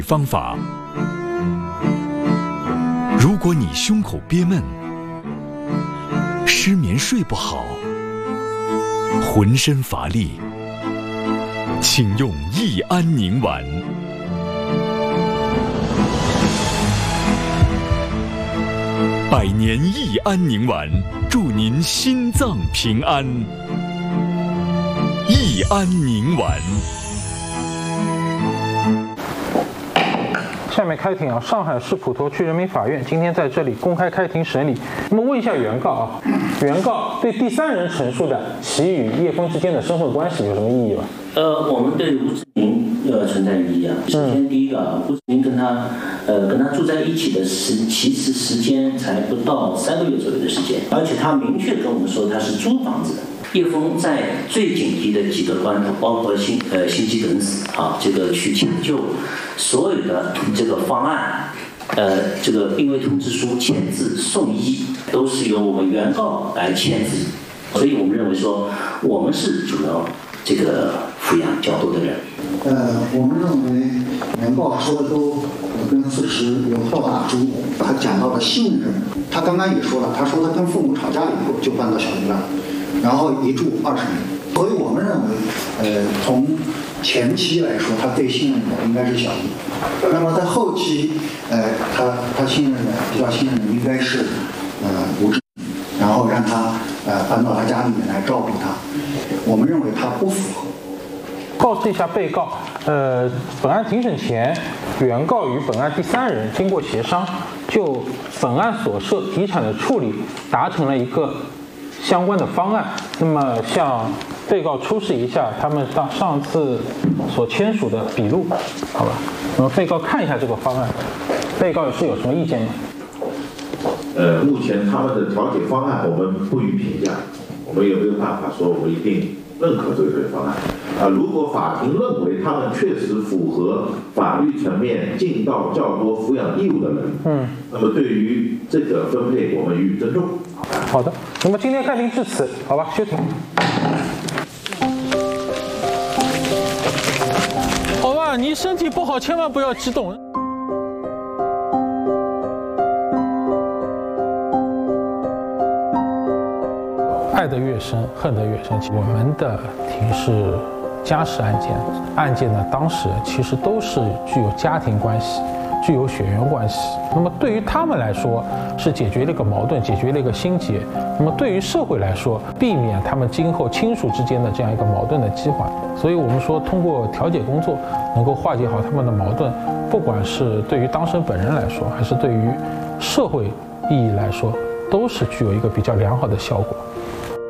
方法。如果你胸口憋闷、失眠睡不好、浑身乏力，请用益安宁丸。百年益安宁丸，祝您心脏平安。益安宁丸。 下面开庭啊，上海市普陀区人民法院今天在这里公开开庭审理。那么问一下原告啊，原告对第三人陈述的其与叶枫之间的身份关系有什么意义吗？ 我们对吴志明存在异议啊。首先第一个，吴志明跟他住在一起的其实时间才不到3个月左右的时间，而且他明确跟我们说他是租房子的。叶枫在最紧急的几个关头，包括心肌梗死啊，这个去抢救，所有的这个方案，这个病危通知书签字送医，都是由我们原告来签字，所以我们认为说我们是主要这个抚养较多的人。 我们认为原告说的都跟事实有倒打珠。他讲到了信任，他刚刚也说了，他说他跟父母吵架以后就搬到小区了，然后一住20年。所以我们认为，从前期来说，他最信任的应该是小姨。那么在后期，他比较信任的应该是吴志明，然后让他搬到他家里面来照顾他。我们认为他不符合。 告知一下被告，本案庭审前，原告与本案第三人经过协商，就本案所涉遗产的处理达成了一个相关的方案。那么向被告出示一下他们上次所签署的笔录，好吧？那么被告看一下这个方案，被告是有什么意见吗？ 目前他们的调解方案我们不予评价，我们也没有办法说我们一定认可这个方案。如果法庭认为他们确实符合法律层面尽到较多抚养义务的人，那么对于这个分配我们予以尊重。 好的，那么今天开庭至此，好吧，休庭。 好吧，你身体不好，千万不要激动。爱得越深，恨得越深。我们的庭是家事案件，案件呢当时其实都是具有家庭关系，具有血缘关系。那么对于他们来说是解决了一个矛盾，解决了一个心结。那么对于社会来说，避免他们今后亲属之间的这样一个矛盾的激化。所以我们说，通过调解工作能够化解好他们的矛盾，不管是对于当事人本人来说，还是对于社会意义来说，都是具有一个比较良好的效果。